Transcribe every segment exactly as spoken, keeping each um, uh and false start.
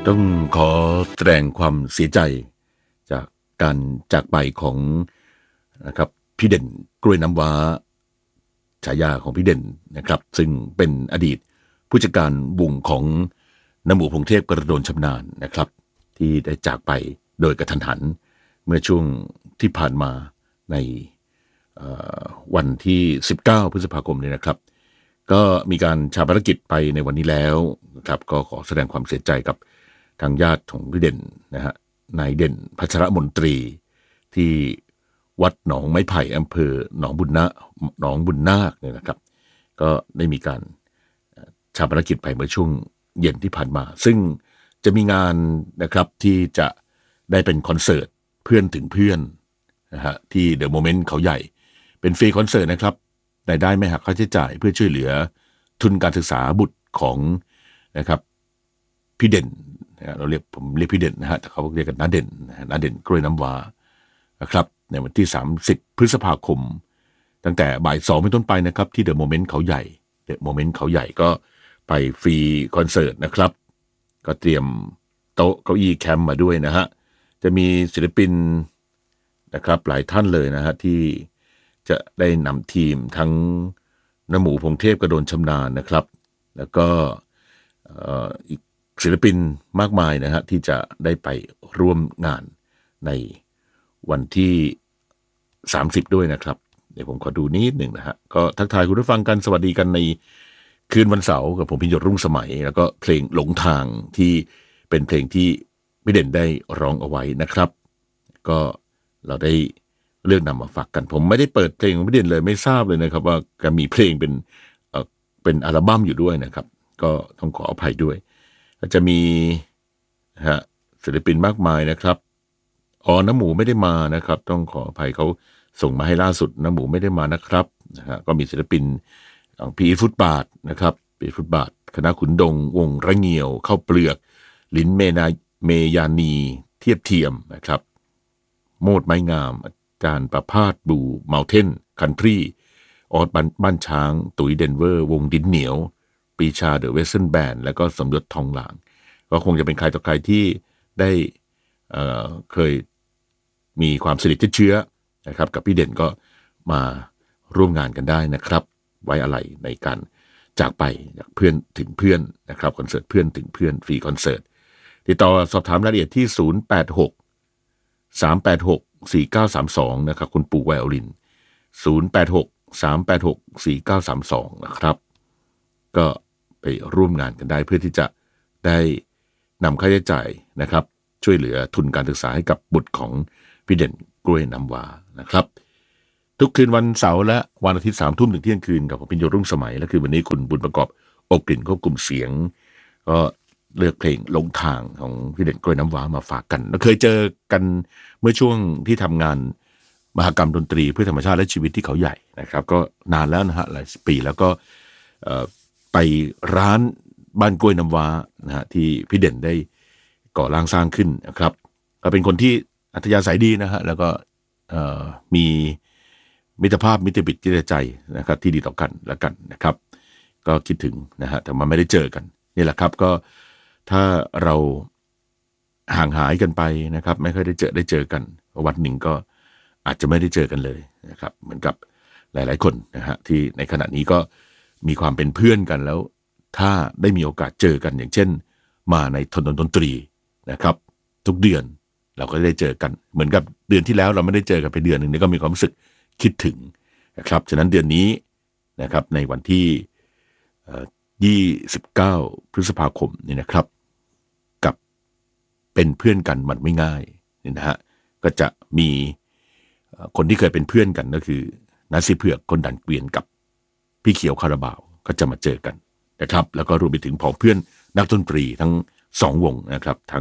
ต้องขอแสดงความเสียใจจากการจากไปของนะครับพี่เด่นกล้วยน้ำว้าฉายาของพี่เด่นนะครับซึ่งเป็นอดีตผู้จัดการวงของน้ำหมูพงเทพกระโดนชำนาญนะครับที่ได้จากไปโดยกระทันหันเมื่อช่วงที่ผ่านมาในวันที่สิบเก้าพฤษภาคมนี้นะครับก็มีการชาปนกิจไปในวันนี้แล้วนะครับก็ขอแสดงความเสียใจกับทางญาติของพี่เด่นนะฮะนายเด่นพัชรมนตรีที่วัดหนองไม้ไผ่อำเภอหนองบุญนาหนองบุญนาคเนี่ยนะครับก็ได้มีการชาปนกิจไปเมื่อช่วงเย็นที่ผ่านมาซึ่งจะมีงานนะครับที่จะได้เป็นคอนเสิร์ตเพื่อนถึงเพื่อนนะฮะที่เดอะโมเมนต์เขาใหญ่เป็นฟรีคอนเสิร์ตนะครับรายได้ไม่หักค่าใช้จ่ายเพื่อช่วยเหลือทุนการศึกษาบุตรของนะครับพี่เด่นเราเรียกผมเรียกพี่เด่นนะฮะแต่เขาเรียกกันน้าเด่นน้าเด่นกล้วยน้ำว้านะครับในวันที่สามสิบพฤษภาคมตั้งแต่บ่ายสองเป็นต้นไปนะครับที่เดอะโมเมนต์เขาใหญ่เดอะโมเมนต์เขาใหญ่ก็ไปฟรีคอนเสิร์ตนะครับก็เตรียมโต๊ะเก้าอี้แคมป์มาด้วยนะฮะจะมีศิลปินนะครับหลายท่านเลยนะฮะที่จะได้นำทีมทั้งน้ำหมูพงเทพกระโดนชำนาญนะครับแล้วก็อีกศิลปินมากมายนะฮะที่จะได้ไปร่วมงานในวันที่สามสิบด้วยนะครับเดี๋ยวผมขอดูนิดหนึ่งนะฮะก็ทักทายคุณผู้ฟังกันสวัสดีกันในคืนวันเสาร์กับผมพิญญรุ่งสมัยแล้วก็เพลงหลงทางที่เป็นเพลงที่พี่เด่นได้ร้องเอาไว้นะครับก็เราได้เลือกนำมาฝากกันผมไม่ได้เปิดเพลงของพี่เด่นเลยไม่ทราบเลยนะครับว่าก็มีเพลงเป็นเอ่อเป็นอัลบั้มอยู่ด้วยนะครับก็ต้องขออภัยด้วยก็จะมีฮะศิลปินมากมายนะครับอ๋อน้ำหมูไม่ได้มานะครับต้องขออภัยเขาส่งมาให้ล่าสุดน้ำหมูไม่ได้มานะครับนะฮะก็มีศิลปินของพีฟุตบาทนะครับพีฟุตบาทคณะขุนดงวงระเงียวเข้าเปลือกลิ้นเมนาเมยานีเทียบเทียมนะครับโมดไม้งามอาจารย์ประภาสบูเมลเทนคันทรีออสบ้านช้างตุ๋ยเดนเวอร์วงดินเหนียวปีชาเดอะเวสเทิร์นแบนด์แล้วก็สมยศทองหลางก็คงจะเป็นใครต่อใครที่ได้เอ่อเคยมีความสนิทเชื้อนะครับกับพี่เด่นก็มาร่วมงานกันได้นะครับไว้อะไรในการจากไปจากเพื่อนถึงเพื่อนนะครับคอนเสิร์ตเพื่อนถึงเพื่อนฟรีคอนเสิร์ตติดต่อสอบถามรายละเอียดที่ศูนย์ แปด หก สาม แปด หก สี่ เก้า สาม สองนะครับคุณปู่ไวโอลินศูนย์ แปด หก สาม แปด หก สี่ เก้า สาม สองนะครับก็ไปร่วมงานกันได้เพื่อที่จะได้นำค่าใช้จ่ายนะครับช่วยเหลือทุนการศึกษาให้กับบุตรของพี่เด่นกล้วยน้ำว้านะครับทุกคืนวันเสาร์และวันอาทิตย์สามทุ่มถึงเที่ยงคืนกับผมพิญญรุ่งสมัยและคือวันนี้คุณบุญประกอบอบกลิ่นควบคุมเสียงก็เลือกเพลงลงทางของพี่เด่นกล้วยน้ำว้ามาฝากกันเราเคยเจอกันเมื่อช่วงที่ทำงานมหกรรมดนตรีเพื่อธรรมชาติและชีวิตที่เขาใหญ่นะครับก็นานแล้วนะฮะหลายปีแล้วก็ไปร้านบ้านกล้วยน้ำว้านะฮะที่พี่เด่นได้ก่อร่างสร้างขึ้นนะครับก็เป็นคนที่อัธยาศัยดีนะฮะแล้วก็มีมิตรภาพมิตรบิดจิตใจนะครับที่ดีต่อกันแล้วกันนะครับก็คิดถึงนะฮะแต่มันไม่ได้เจอกันนี่แหละครับก็ถ้าเราห่างหายกันไปนะครับไม่ค่อยได้เจอได้เจอกันวันหนึ่งก็อาจจะไม่ได้เจอกันเลยนะครับเหมือนกับหลายๆคนนะฮะที่ในขณะนี้ก็มีความเป็นเพื่อนกันแล้วถ้าได้มีโอกาสเจอกันอย่างเช่นมาในถนนดนตรีนะครับทุกเดือนเราก็ได้เจอกันเหมือนกับเดือนที่แล้วเราไม่ได้เจอกันไปเดือนนึงนี่ก็มีความรู้สึกคิดถึงนะครับฉะนั้นเดือนนี้นะครับในวันที่ยี่สิบเก้าพฤษภาคมนี่นะครับกับเป็นเพื่อนกันมันไม่ง่ายนี่นะฮะก็จะมีคนที่เคยเป็นเพื่อนกันก็คือนาซีเผือกคนดันเกวียนกับพี่เขียวคาราบาวก็จะมาเจอกันนะครับแล้วก็รวมไปถึงผองเพื่อนนักดนตรีทั้งสองวงนะครับทั้ง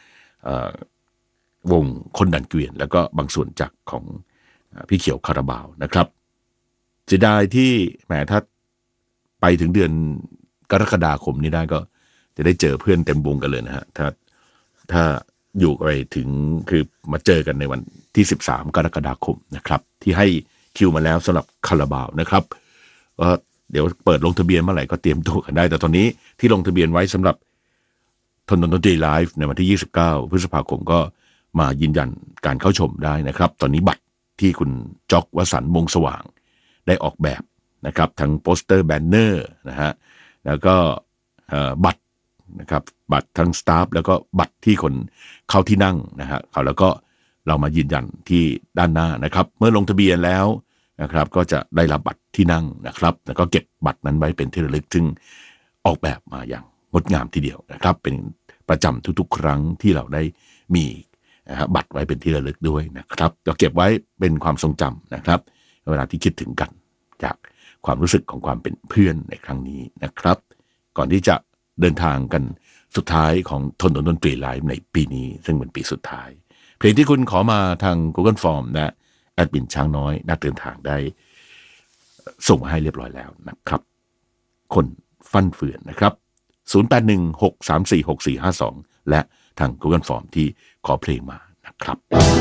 วงคนดันเกวียนแล้วก็บางส่วนจากของพี่เขียวคาราบาวนะครับเสียดายที่แหมถ้าไปถึงเดือนกรกฎาคมนี้ได้ก็จะได้เจอเพื่อนเต็มวงกันเลยนะฮะถ้าถ้าอยู่ไปถึงคือมาเจอกันในวันที่สิบสามกรกฎาคมนะครับที่ให้คิวมาแล้วสำหรับคาราบาวนะครับก็เดี๋ยวเปิดลงทะเบียนเมื่อไหร่ก็เตรียมตัวกันได้แต่ตอนนี้ที่ลงทะเบียนไว้สำหรับทนดนตรีไลฟ์ในวันที่ยี่สิบเก้าพฤษภาคมก็มายืนยันการเข้าชมได้นะครับตอนนี้บัตรที่คุณจ๊อกวสันต์วงศ์สว่างได้ออกแบบนะครับทั้งโปสเตอร์แบนเนอร์นะฮะแล้วก็บัตรนะครับบัตรทั้งสตาฟแล้วก็บัตรที่คนเข้าที่นั่งนะฮะเขาแล้วก็เรามายืนยันที่ด้านหน้านะครับเมื่อลงทะเบียนแล้วนะครับก็จะได้รับบัตรที่นั่งนะครับแล้วก็เก็บบัตรนั้นไว้เป็นที่ระลึกซึ่งออกแบบมาอย่างงดงามทีเดียวนะครับเป็นประจำทุกๆครั้งที่เราได้มีนะบัตรไว้เป็นที่ระลึกด้วยนะครับก็เก็บไว้เป็นความทรงจำนะครับเวลาที่คิดถึงกันจากความรู้สึกของความเป็นเพื่อนในครั้งนี้นะครับก่อนที่จะเดินทางกันสุดท้ายของทนดนตรีไลฟ์ในปีนี้ซึ่งเป็นปีสุดท้ายเพลงที่คุณขอมาทาง Google Form นะแอดมินช้างน้อยนักเดินทางได้ส่งมาให้เรียบร้อยแล้วนะครับคนฟั่นเฟือนนะครับศูนย์ แปด หนึ่ง หก สาม สี่ หก สี่ ห้า สองและทาง Google Form ที่ขอเพลงมานะครับ